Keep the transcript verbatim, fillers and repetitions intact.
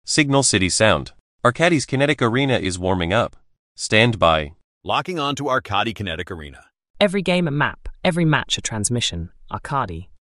Signal City Sound. Arcadis Kinetic Arena is warming up. Stand by. Locking on to Arcadi Kinetic Arena. Every game a map, every match a transmission. Arcadi.